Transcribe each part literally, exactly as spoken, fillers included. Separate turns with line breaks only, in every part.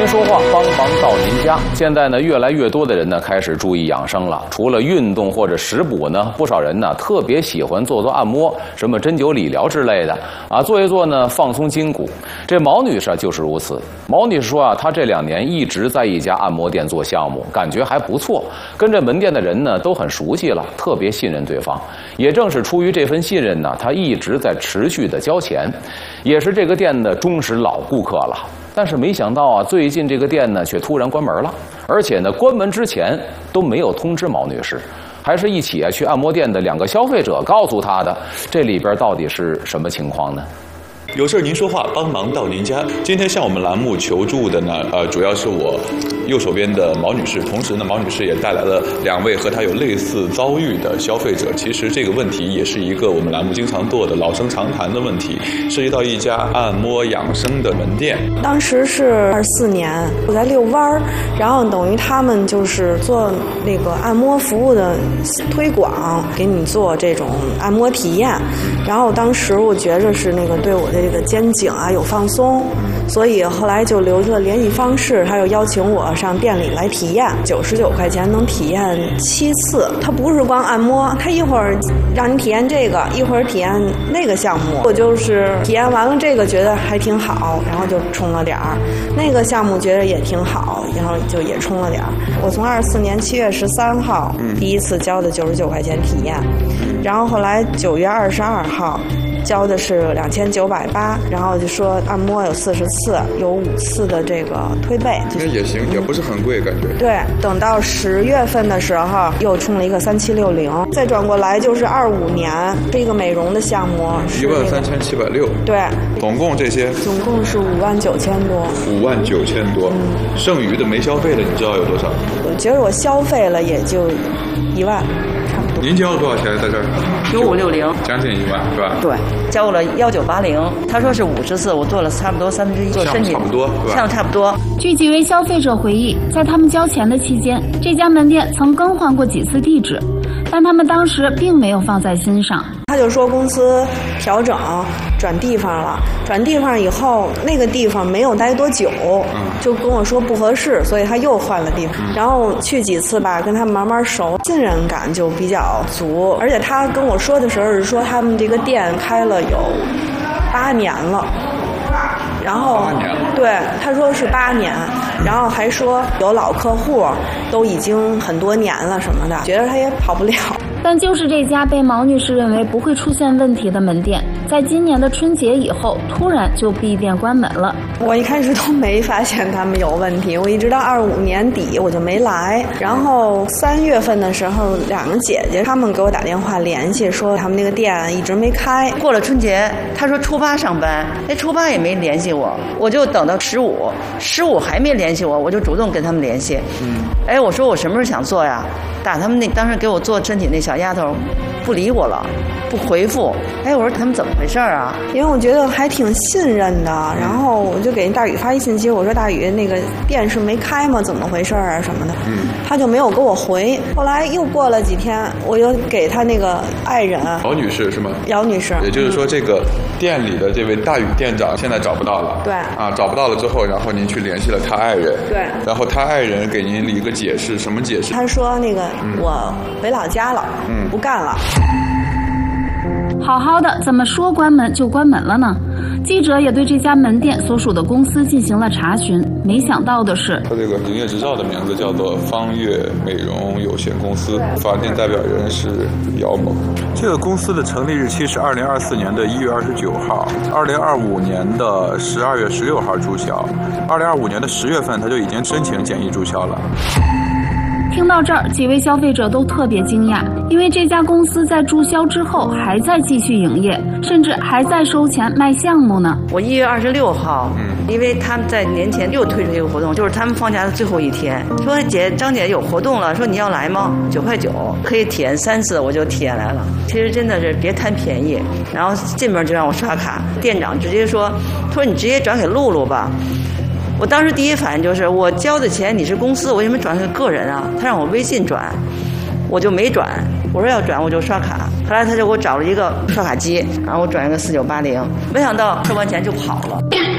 您说话，帮忙到您家。现在呢，越来越多的人呢开始注意养生了。除了运动或者食补呢，不少人呢特别喜欢做做按摩，什么针灸理疗之类的啊，做一做呢放松筋骨。这毛女士就是如此。毛女士说啊，她这两年一直在一家按摩店做项目，感觉还不错，跟这门店的人呢都很熟悉了，特别信任对方。也正是出于这份信任呢，她一直在持续的交钱，也是这个店的忠实老顾客了。但是没想到啊，最近这个店呢却突然关门了，而且呢关门之前都没有通知毛女士，还是一起啊去按摩店的两个消费者告诉她的。这里边到底是什么情况呢？
有事您说话，帮忙到您家。今天向我们栏目求助的呢，呃，主要是我右手边的毛女士，同时呢，毛女士也带来了两位和她有类似遭遇的消费者。其实这个问题也是一个我们栏目经常做的老生常谈的问题，涉及到一家按摩养生的门店。
当时是二四年，我在遛弯儿，然后等于他们就是做那个按摩服务的推广，给你做这种按摩体验。然后当时我觉着是那个对我的这个肩颈啊有放松，所以后来就留着联系方式，他又邀请我上店里来体验，九十九块钱能体验七次。他不是光按摩，他一会儿让你体验这个，一会儿体验那个项目。我就是体验完了这个觉得还挺好，然后就充了点儿；那个项目觉得也挺好，然后就也充了点儿。我从二四年七月十三号第一次交的九十九块钱体验，然后后来九月二十二号交的是两千九百八，然后就说按摩有四十次，有五次的这个推背，
那也行，也不是很贵感觉。
对，等到十月份的时候又充了一个三七六零，再转过来就是二五年这个美容的项目
一万三千七百六，
对，
总共这些
总共是五万九千多，
五万九千多，嗯，剩余的没消费的你知道有多少？
我觉得我消费了也就一万。
您交了多少钱在这儿？
九五六零，
将近一万是吧？
对，交了幺九八零。他说是五十次，我做了差不多三分之一，做身体
差不多，是吧？
像差不多。
据几位消费者回忆，在他们交钱的期间，这家门店曾更换过几次地址，但他们当时并没有放在心上。
他就说公司调整转地方了，转地方以后那个地方没有待多久，就跟我说不合适，所以他又换了地方。然后去几次吧，跟他们慢慢熟，信任感就比较足。而且他跟我说的时候是说他们这个店开了有八年了，然后对他说是八年，然后还说有老客户都已经很多年了什么的，觉得他也跑不了。
但就是这家被毛女士认为不会出现问题的门店，在今年的春节以后突然就闭店关门了。
我一开始都没发现他们有问题，我一直到二五年底我就没来。然后三月份的时候，两个姐姐他们给我打电话联系说他们那个店一直没开。
过了春节，他说初八上班，哎，初八也没联系我，我就等到十五，十五还没联系我，我就主动跟他们联系。嗯，哎，我说我什么时候想做呀？打他们那当时给我做身体那小丫头不理我了，不回复。哎，我说他们怎么回事啊？
因为我觉得还挺信任的，然后我就给大宇发一信息，我说大宇那个店是没开吗？怎么回事啊什么的。嗯，他就没有给我回。后来又过了几天，我又给他那个爱人
姚女士是吗？
姚女士。
也就是说，这个店里的这位大宇店长现在找不到了。
对。
啊，找不到了之后，然后您去联系了他爱人。
对。
然后他爱人给您一个解释，什么解释？
他说那个、嗯、我回老家了，嗯，不干了。
好好的，怎么说关门就关门了呢？记者也对这家门店所属的公司进行了查询，没想到的是，
他这个营业执照的名字叫做方悦美容有限公司，法定代表人是姚某。这个公司的成立日期是二零二四年的一月二十九号，二零二五年的十二月十六号注销，二零二五年的十月份他就已经申请简易注销了。
听到这儿，几位消费者都特别惊讶，因为这家公司在注销之后还在继续营业，甚至还在收钱卖项目呢。
我一月二十六号，嗯，因为他们在年前又推出一个活动，就是他们放假的最后一天，说姐张姐有活动了，说你要来吗？九块九可以体验三次，我就体验来了。其实真的是别贪便宜，然后进门就让我刷卡，店长直接说，说你直接转给露露吧。我当时第一反应就是，我交的钱你是公司，我为什么转给个人啊？他让我微信转，我就没转。我说要转我就刷卡，后来他就给我找了一个刷卡机，然后我转一个四九八零，没想到收完钱就跑了。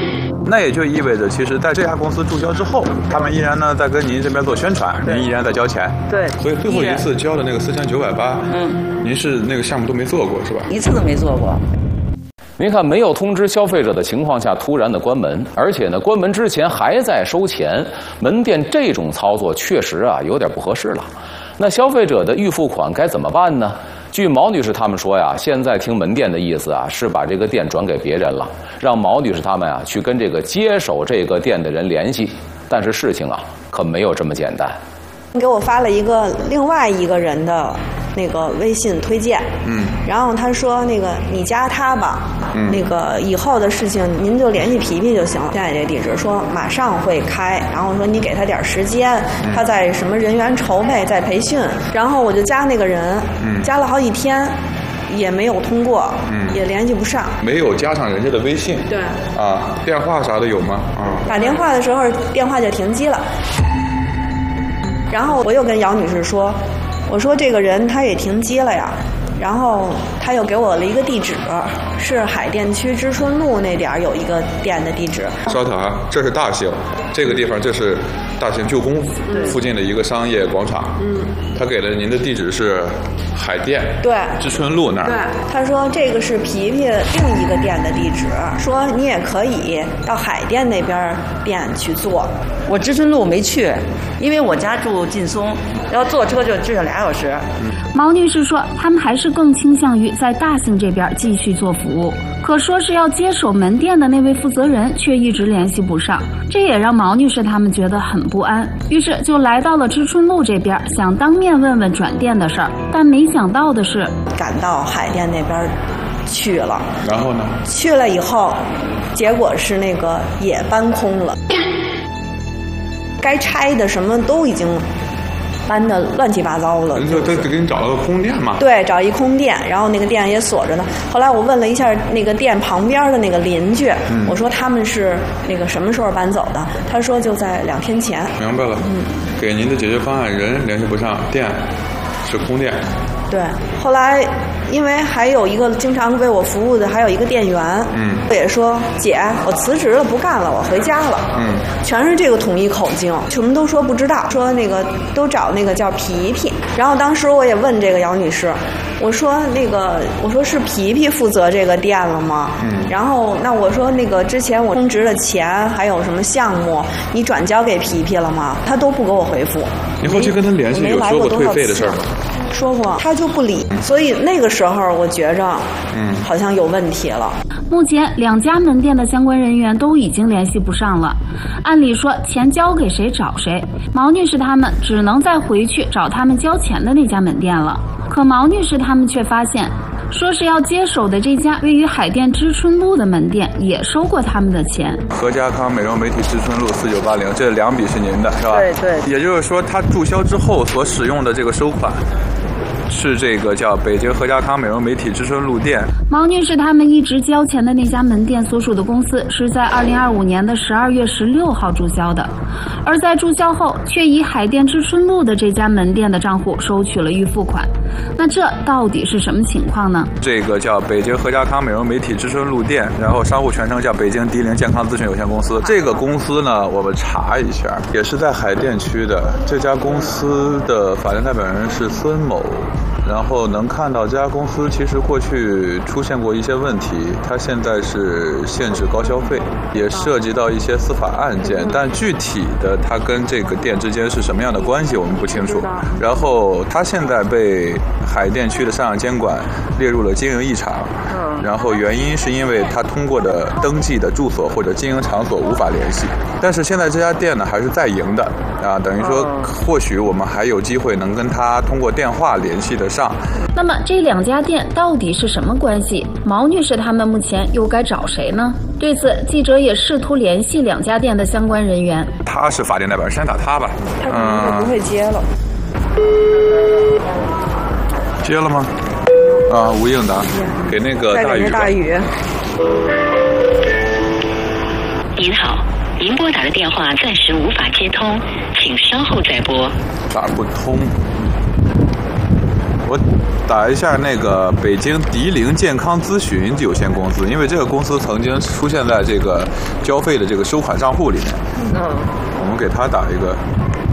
那也就意味着，其实在这家公司注销之后，他们依然呢在跟您这边做宣传，您依然在交钱。
对，
所以最后一次交的那个四千九百八，嗯，您是那个项目都没做过是吧？
一次都没做过。
您看，没有通知消费者的情况下突然的关门，而且呢，关门之前还在收钱，门店这种操作确实啊有点不合适了。那消费者的预付款该怎么办呢？据毛女士他们说呀，现在听门店的意思啊，是把这个店转给别人了，让毛女士他们啊去跟这个接手这个店的人联系。但是事情啊可没有这么简单。
给我发了一个另外一个人的那个微信推荐，嗯，然后他说那个你加他吧，嗯，那个以后的事情您就联系皮皮就行了。现在这地址说马上会开，然后说你给他点时间，嗯、他在什么人员筹备，在培训，然后我就加那个人，嗯，加了好几天。也没有通过，嗯，也联系不上，
没有加上人家的微信，
对，
啊，电话啥的有吗？啊，
打电话的时候电话就停机了。然后我又跟姚女士说，我说这个人他也停机了呀，然后他又给我了一个地址，是海淀区知春路那点儿有一个店的地址。
稍等啊，这是大兴，这个地方这是大兴旧宫附近的一个商业广场。嗯，他给了您的地址是海淀
对
知春路那儿。
对，他说这个是皮皮另一个店的地址，说你也可以到海淀那边店去做。
我知春路没去，因为我家住劲松，要坐车就至少俩小时。
嗯、毛女士说，他们还是更倾向于在大兴这边继续做服务，可说是要接手门店的那位负责人却一直联系不上，这也让毛女士他们觉得很不安，于是就来到了知春路这边，想当面问问转店的事儿，但没想到的是，
赶到海淀那边去了，
然后呢？
去了以后，结果是那个也搬空了，该拆的什么都已经搬的乱七八糟了。
就他给你找了个空店嘛？
对，找一空店，然后那个店也锁着呢。后来我问了一下那个店旁边的那个邻居，嗯、我说他们是那个什么时候搬走的？他说就在两天前。
明白了。嗯，给您的解决方案人联系不上，店是空店。
对，后来因为还有一个经常为我服务的，还有一个店员，嗯，也说姐，我辞职了，不干了，我回家了，嗯，全是这个统一口径，什么都说不知道，说那个都找那个叫皮皮。然后当时我也问这个姚女士，我说那个我说是皮皮负责这个店了吗？嗯，然后那我说那个之前我充值的钱还有什么项目，你转交给皮皮了吗？他都不给我回复。
你后期跟他联系有说过退费的事儿吗？
说过，他就不理，所以那个时候我觉着，嗯，好像有问题了。
目前两家门店的相关人员都已经联系不上了。按理说钱交给谁找谁，毛女士他们只能再回去找他们交钱的那家门店了。可毛女士他们却发现，说是要接手的这家位于海淀知春路的门店也收过他们的钱。
何家康美容媒体知春路四九八零，这两笔是您的，是吧？
对对。
也就是说，他注销之后所使用的这个收款，是这个叫北京何家康美容媒体知春路店。
毛女士他们一直交钱的那家门店所属的公司是在二零二五年的十二月十六号注销的，而在注销后却以海淀知春路的这家门店的账户收取了预付款。那这到底是什么情况呢？
这个叫北京何家康美容媒体知春路店，然后商户全称叫北京迪林健康咨询有限公司。这个公司呢，我们查一下，也是在海淀区的。这家公司的法定代表人是孙某。然后能看到这家公司其实过去出现过一些问题，它现在是限制高消费，也涉及到一些司法案件，但具体的它跟这个店之间是什么样的关系我们不清楚。然后它现在被海淀区的商业监管列入了经营异常，然后原因是因为它通过的登记的住所或者经营场所无法联系。但是现在这家店呢还是在营的啊，等于说或许我们还有机会能跟它通过电话联系得上。
那么这两家店到底是什么关系？毛女士他们目前又该找谁呢？对此，记者也试图联系两家店的相关人员。
他是法定代表人，先打他吧。
他可能就不会接了。
嗯、接了吗？啊，吴应达，给那个大宇。
大宇。
您好，您拨打的电话暂时无法接通，请稍后再拨。
打不通。 我打一下那个北京迪灵健康咨询有限公司，因为这个公司曾经出现在这个交费的这个收款账户里面。嗯，我们给他打一个。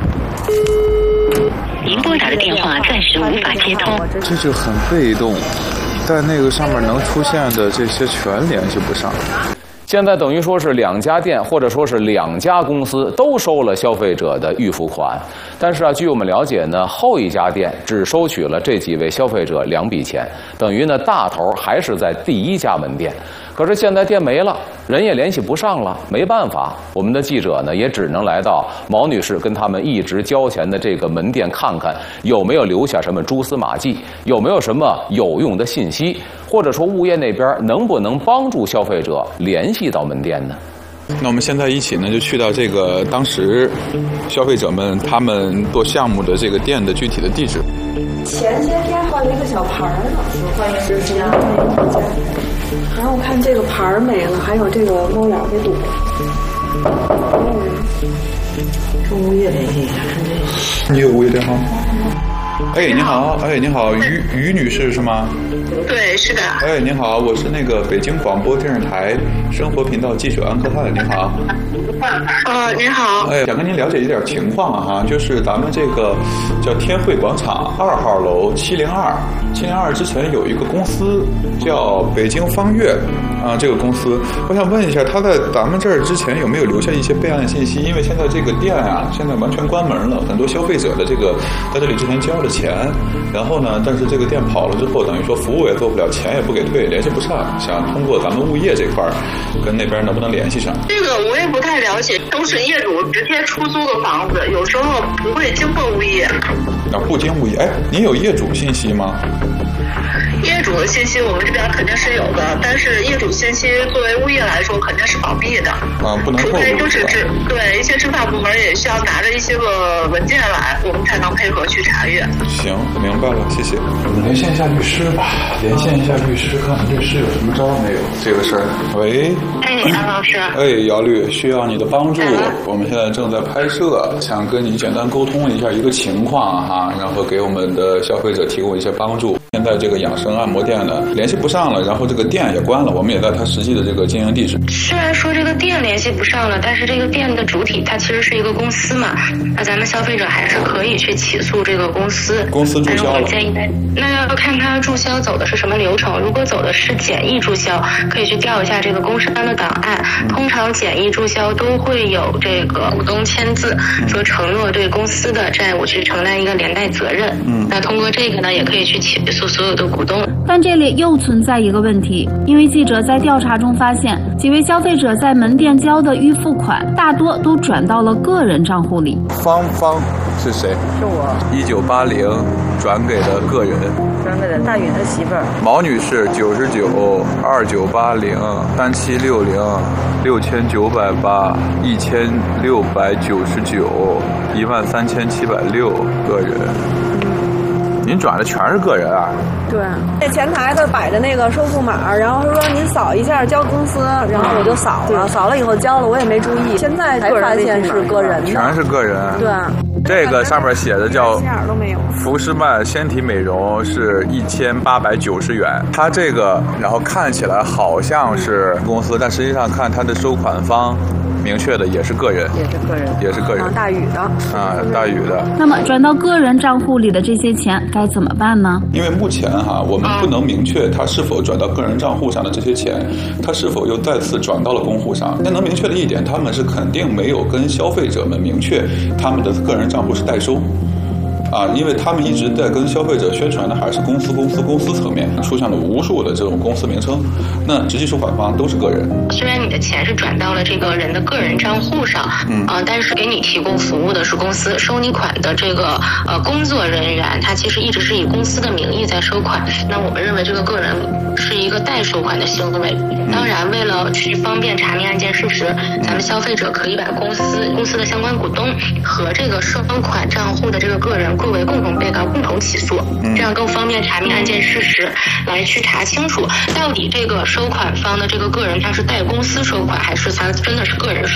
您拨打的电话暂时无法接通。
这就很被动，在那个上面能出现的这些全联系不上。
现在等于说是两家店或者说是两家公司都收了消费者的预付款，但是啊，据我们了解呢，后一家店只收取了这几位消费者两笔钱，等于呢大头还是在第一家门店。可是现在店没了，人也联系不上了，没办法，我们的记者呢也只能来到毛女士跟他们一直交钱的这个门店看看有没有留下什么蛛丝马迹，有没有什么有用的信息，或者说物业那边能不能帮助消费者联系到门店呢？
那我们现在一起呢，就去到这个当时消费者们他们做项目的这个店的具体的地址。
前些天换了一个小牌儿呢，欢迎之家。然后我看这个牌儿没了，还有这个猫眼给堵了。
跟物业联系一下，看这个。
你有物业电话吗？哎，你好，哎，你好，于于女士是吗？
对，是的。
哎，你好，我是那个北京广播电视台生活频道记者安科汉，你好。
呃，您好。
哎，想跟您了解一点情况哈，就是咱们这个叫天汇广场二号楼七零二，七零二之前有一个公司叫北京方悦啊，这个公司，我想问一下，他在咱们这儿之前有没有留下一些备案信息？因为现在这个店啊，现在完全关门了，很多消费者的这个在这里之前交了钱，然后呢，但是这个店跑了之后，等于说服务也做不了，钱也不给退，联系不上，想通过咱们物业这块儿跟那边能不能联系上？
这个我也不太了解，都是业主直接出租的房子，有时候不会经过物业。
啊，不经物业。哎，您有业主信息吗？
业主的信息我们这边肯定是有的，但是业主信息作为物业来说肯定是保密的。
啊，不能透露。除
非就是执对一些执法部门也需要拿着一些个文件来，我们才能配合去查阅。
行，明白了，谢谢。我们连线一下律师吧，连线一下律师，看看律师有什么招没有这个事儿。喂。
哎，安老师。
哎，姚律，需要你的帮助。我们现在正在拍摄，想跟你简单沟通一下一个情况哈，然后给我们的消费者提供一些帮助。现在这个养生按摩店呢联系不上了，然后这个店也关了，我们也在它实际的这个经营地址。
虽然说这个店联系不上了，但是这个店的主体它其实是一个公司嘛，那咱们消费者还是可以去起诉这个公司。
公司注销了。
建议那要看他注销走的是什么流程。如果走的是简易注销，可以去调一下这个工商的档案。通常简易注销都会有这个股东签字，说承诺对公司的债务去承担一个连带责任。嗯，那通过这个呢，也可以去起诉所有的股东。
但这里又存在一个问题，因为记者在调查中发现，几位消费者在门店交的预付款大多都转到了个人账户里。
芳芳是谁？
是我。
一九八零转给了个人。
转给了大宇的媳妇儿。
毛女士九十九二九八零三七六零六千九百八一千六百九十九一万三千七百六个人。您转的全是个人啊？
对，这前台他摆着那个收付码，然后他说您扫一下交公司，然后我就扫了，扫了以后交了，我也没注意，现在才发现是个人的，
全是个人。
对，
这个上面写的叫福诗曼纤体美容是一千八百九十元，它这个然后看起来好像是公司，但实际上看它的收款方明确的也是个人，
也是个人，
也是个人，
啊、大宇的
啊，大宇的。
那么转到个人账户里的这些钱该怎么办呢？
因为目前哈，我们不能明确他是否转到个人账户上的这些钱，他是否又再次转到了公户上。但能明确的一点，他们是肯定没有跟消费者们明确他们的个人账户是代收。啊，因为他们一直在跟消费者宣传的还是公司、公司、公司层面，出现了无数的这种公司名称，那直接收款方都是个人。
虽然你的钱是转到了这个人的个人账户上，嗯，啊、呃，但是给你提供服务的是公司，收你款的这个呃工作人员，他其实一直是以公司的名义在收款。那我们认为这个个人是一个代收款的行为。当然，为了去方便查明案件事实，咱们消费者可以把公司、公司的相关股东和这个收款账户的这个个人归为共同被告，共同起诉，这样更方便查明案件事实，来去查清楚到底这个收款方的这个个人他是代公司收款，还是他真的是个人收。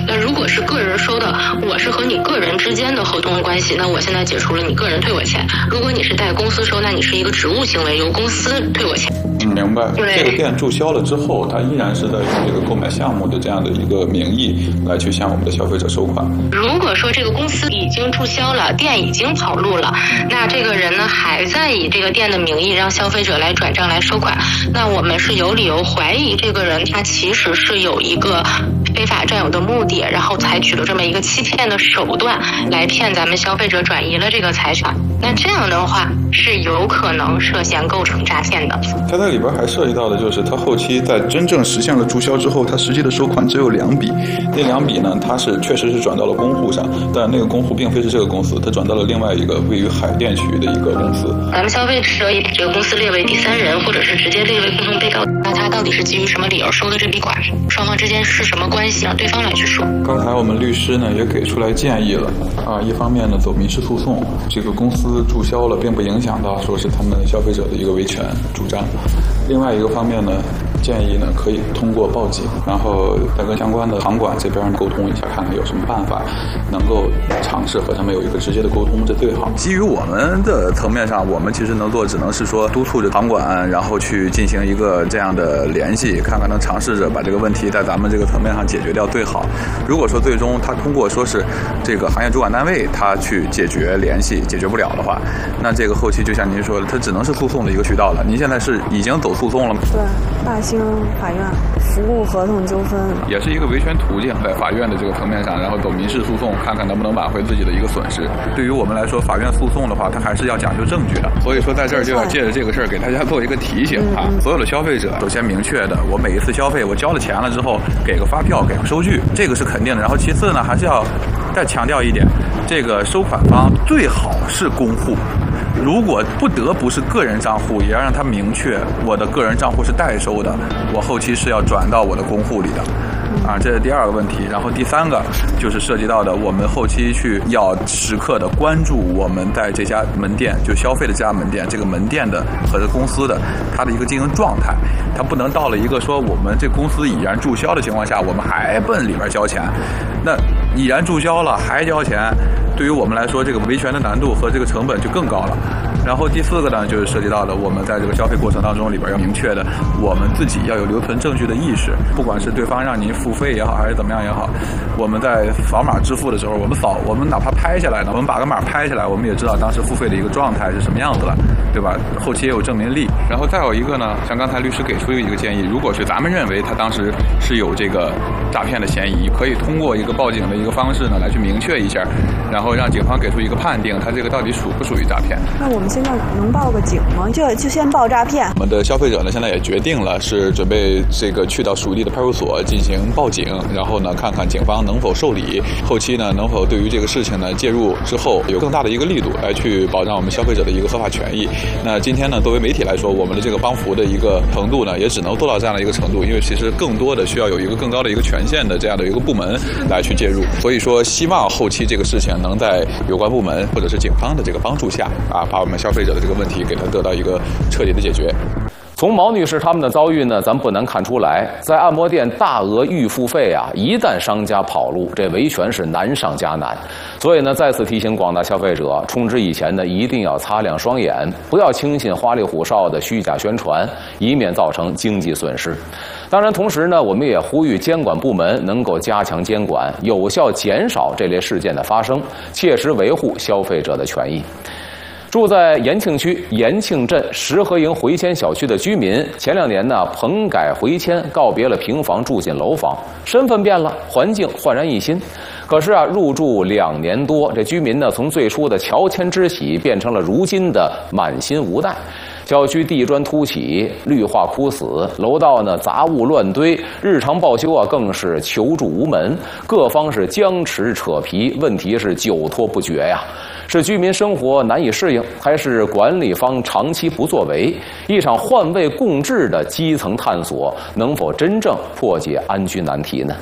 那如果是个人收的，我是和你个人之间的合同关系，那我现在解除了，你个人退我钱。如果你是带公司收，那你是一个职务行为，由公司退我钱。
嗯，明白。这个店注销了之后，它依然是在用这个购买项目的这样的一个名义来去向我们的消费者收款。
如果说这个公司已经注销了，店已经跑路了，那这个人呢还在以这个店的名义让消费者来转账来收款，那我们是有理由怀疑这个人他其实是有一个非法占有的目的，然后采取了这么一个欺骗的手段来骗咱们消费者转移了这个财产。那这样的话是有可能涉嫌构成诈骗的。
它在里边还涉及到的就是它后期在真正实现了注销之后，它实际的收款只有两笔，那两笔呢它是确实是转到了公户上，但那个公户并非是这个公司，它转到了另外一个位于海淀区的一个公司。
咱们消费者也把这个公司列为第三人，或者是直接列为共同被告，那他到底是基于什么理由收的这笔款？双方之间是什么关系？让对方来去说。
刚才我们律师呢也给出来建议了啊，一方面呢走民事诉讼，这个公司注销了，并不影响到说是他们消费者的一个维权主张。另外一个方面呢，建议呢可以通过报警，然后再跟相关的场馆这边沟通一下，看看有什么办法能够尝试和他们有一个直接的沟通，这最好。基于我们的层面上，我们其实能做只能是说督促着场馆，然后去进行一个这样的联系，看看能尝试着把这个问题在咱们这个层面上解决掉最好。如果说最终他通过说是这个行业主管单位他去解决联系解决不了的话，那这个后期就像您说的，它只能是诉讼的一个渠道了。您现在是已经走诉讼了吗？
对，大兴法院服务合同纠纷
也是一个维权途径，在法院的这个层面上，然后走民事诉讼，看看能不能挽回自己的一个损失。对于我们来说，法院诉讼的话，它还是要讲究证据的。所以说，在这儿就要借着这个事儿给大家做一个提醒啊，嗯嗯所有的消费者首先明确的，我每一次消费我交了钱了之后，给个发票，给个收据，这个是肯定的。然后其次呢，还是要再强调一点，这个收款方最好是公户。如果不得不是个人账户，也要让他明确我的个人账户是代收的，我后期是要转到我的公户里的。啊，这是第二个问题。然后第三个就是涉及到的，我们后期去要时刻的关注我们在这家门店就消费的这家门店，这个门店的和这公司的它的一个经营状态，它不能到了一个说我们这公司已然注销的情况下，我们还奔里边交钱。那已然注销了还交钱，对于我们来说，这个维权的难度和这个成本就更高了。然后第四个呢，就是涉及到的我们在这个消费过程当中里边要明确的，我们自己要有留存证据的意识，不管是对方让您付费也好，还是怎么样也好，我们在扫码支付的时候，我们扫，我们哪怕拍下来呢，我们把个码拍下来，我们也知道当时付费的一个状态是什么样子了，对吧？后期也有证明力。然后再有一个呢，像刚才律师给出一个建议，如果是咱们认为他当时是有这个诈骗的嫌疑，可以通过一个报警的一个方式呢，来去明确一下，然后让警方给出一个判定，他这个到底属不属于诈骗。
那我们现在能报个警吗？就就先报诈骗。
我们的消费者呢，现在也决定了是准备这个去到属地的派出所进行报警，然后呢看看警方能否受理，后期呢能否对于这个事情呢介入之后有更大的一个力度来去保障我们消费者的一个合法权益。那今天呢，作为媒体来说，我们的这个帮扶的一个程度呢，也只能做到这样的一个程度，因为其实更多的需要有一个更高的一个权限的这样的一个部门来去介入。所以说，希望后期这个事情能在有关部门或者是警方的这个帮助下啊，把我们消费者的这个问题给它得到一个彻底的解决。
从毛女士他们的遭遇呢，咱不难看出来，在按摩店大额预付费啊，一旦商家跑路，这维权是难上加难。所以呢，再次提醒广大消费者，充值以前呢，一定要擦亮双眼，不要轻信花里胡哨的虚假宣传，以免造成经济损失。当然，同时呢，我们也呼吁监管部门能够加强监管，有效减少这类事件的发生，切实维护消费者的权益。住在延庆区延庆镇石河营回迁小区的居民，前两年呢棚改回迁，告别了平房，住进楼房，身份变了，环境焕然一新。可是啊，入住两年多，这居民呢从最初的乔迁之喜，变成了如今的满心无奈。小区地砖凸起，绿化枯死，楼道呢杂物乱堆，日常报修啊更是求助无门，各方是僵持扯皮，问题是久拖不决呀。是居民生活难以适应，还是管理方长期不作为？一场换位共治的基层探索，能否真正破解安居难题呢？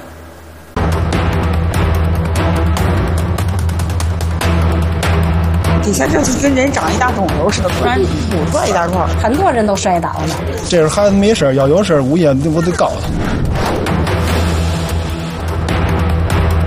底下就是跟人长一大肿瘤似的，突然鼓出来一大串，很多人都摔倒了。
这是孩子没事，要有事，物业我得告他。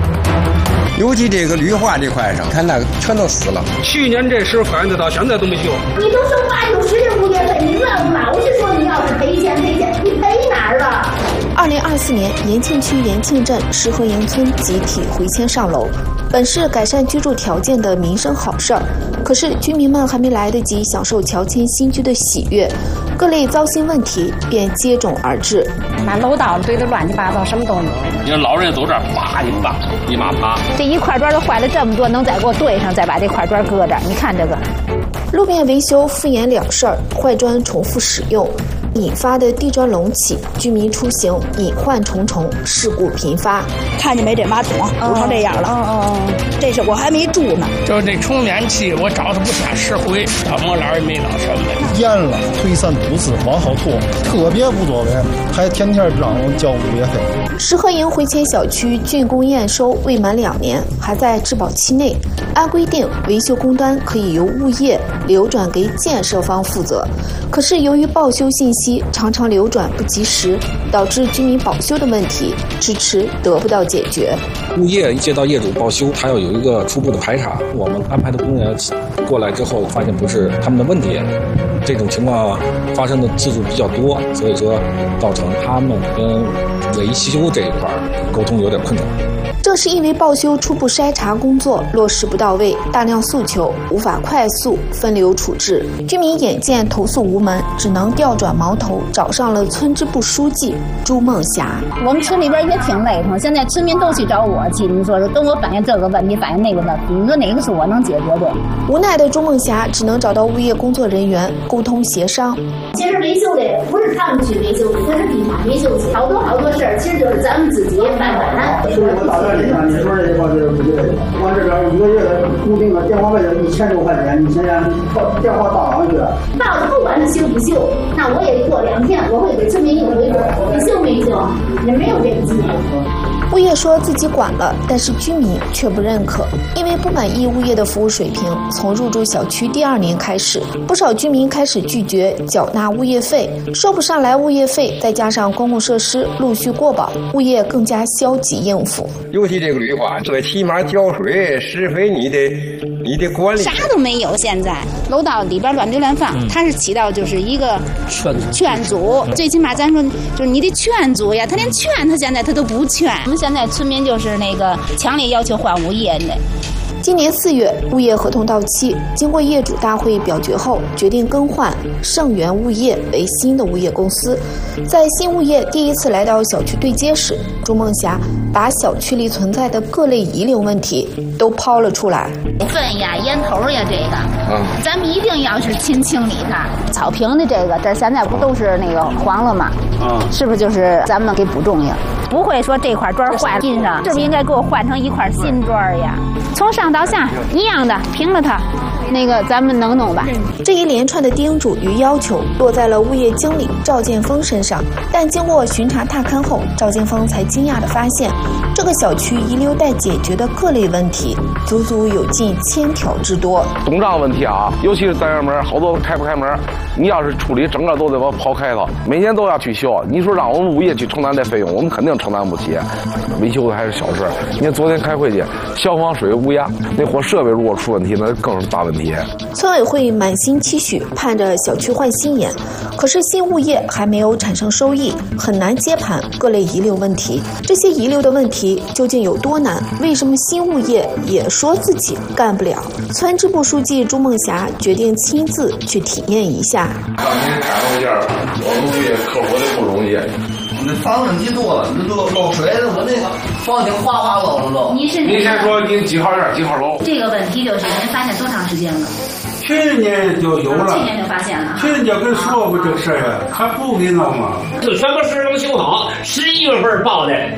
尤其这个绿化这块上，看那个全都死了。
去年这时翻的，到现在都没修。
你都说八九十的物业费，你乱老是说你要是赔钱赔钱，你赔哪儿了？
二零二四年，延庆区延庆镇石河营村集体回迁上楼，本是改善居住条件的民生好事儿，可是居民们还没来得及享受乔迁新居的喜悦，各类糟心问题便接踵而至。
那楼道堆得乱七八糟，什么都有。
你说老人走这儿，啪一扒一马趴，
这一块砖都坏了这么多，能再给我堆上，再把这块砖搁这儿？你看这个。
路面维修敷衍了事儿，坏砖重复使用，引发的地砖隆起，居民出行隐患重重，事故频发。
看见没？这马桶堵成这样了。哦哦，这是我还没住呢。
就是这充电器，我找它不下十回，找我老也没找什么。
严了，推三阻四，往后拖，特别不作为，还天天让我交物业费。
石河营回迁小区竣工验收未满两年，还在质保期内，按规定维修工单可以由物业流转给建设方负责，可是由于报修信息常常流转不及时，导致居民保修的问题迟迟得不到解决。
物业接到业主报修，他要有一个初步的排查，我们安排的工人过来之后，发现不是他们的问题，这种情况发生的次数比较多，所以说造成他们跟维修这一块沟通有点困难。
正是因为报修初步筛查工作落实不到位，大量诉求无法快速分流处置，居民眼见投诉无门，只能调转矛头找上了村支部书记朱梦霞。
我们村里边也挺累挺，现在村民都去找我去，你说跟我反映这个问题，反映那个问题，你说哪个是我能解决的？
无奈的朱梦霞只能找到物业工作人员沟通协商。
其实维修的不是他们去维修，不是地方维修，好多好多事儿，其实就是咱们自己办完。
你看，你说这个这个不对，我这边一个月的固定的电话费一千多块钱，你现在电话打上去，
到不管他修不修，那我也过两天我会给村民一个回复，你修没修？也没有这个机会。
物业说自己管了，但是居民却不认可，因为不满意物业的服务水平。从入住小区第二年开始，不少居民开始拒绝缴纳物业费，收不上来物业费，再加上公共设施陆续过保，物业更加消极应付。
尤其这个绿化，最起码浇水、施肥，你得你得管理。
啥都没有，现在楼道里边乱堆乱放，它是起到就是一个劝阻，最起码咱说就是你得劝阻呀，他连劝他现在他都不劝。我们现在村民就是那个强烈要求换物业的。
今年四月，物业合同到期，经过业主大会表决后，决定更换盛源物业为新的物业公司。在新物业第一次来到小区对接时，朱梦霞把小区里存在的各类遗留问题都抛了出来。
粪呀、烟头呀，这个，嗯，咱们一定要是勤清理它。
草坪的这个，这现在不都是那个黄了吗？嗯，是不是就是咱们给补种呀？不会说这块砖坏了，印上，是不是应该给我换成一块新砖呀？从上到下一样的，平了它。那个咱们能弄吧？
这一连串的叮嘱与要求落在了物业经理赵建峰身上，但经过巡查踏勘后，赵建峰才惊讶地发现，这个小区遗留待解决的各类问题，足足有近千条之多。
东障问题啊，尤其是单元门，好多开不开门，你要是处理整个都得把刨开了，每年都要去修。你说让我们物业去承担这费用，我们肯定承担不起。维修的还是小事，你看昨天开会去，消防水无压，那货设备如果出问题，那更是大问题。
村委会满心期许，盼着小区换新颜，可是新物业还没有产生收益，很难接盘各类遗留问题。这些遗留的问题究竟有多难？为什么新物业也说自己干不了？村支部书记朱梦霞决定亲自去体验一下。
当您感受一下我们物业克服的不容易。
那房问题多了，那都漏水了，我那个房顶哗哗漏了都。
您您先说您几号院几号楼？
这个问题就是您发现多长时间了？
去年就有了，
去年就发现了。
去年就跟说过这事儿，还不给弄吗？
就全部市政修好，十一月份报的，